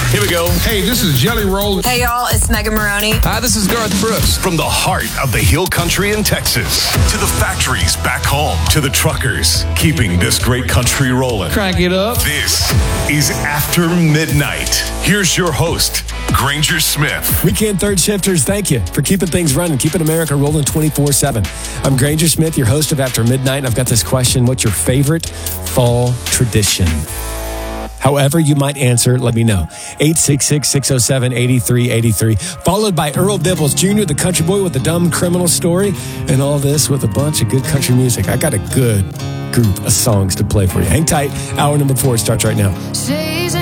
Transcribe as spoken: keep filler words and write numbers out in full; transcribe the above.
Here we go. Hey, this is Jelly Roll. Hey, y'all, it's Megan Maroney. Hi, this is Garth Brooks. From the heart of the Hill Country in Texas to the factories back home to the truckers keeping this great country rolling. Crank it up. This is After Midnight. Here's your host, Granger Smith. Weekend third shifters, thank you for keeping things running, keeping America rolling twenty-four seven. I'm Granger Smith, your host of After Midnight, and I've got this question. What's your favorite fall tradition? However you might answer, let me know. eight six six, six oh seven, eight three eight three. Followed by Earl Dibbles Junior, the country boy with the dumb criminal story, and all this with a bunch of good country music. I got a good group of songs to play for you. Hang tight. Hour number four starts right now.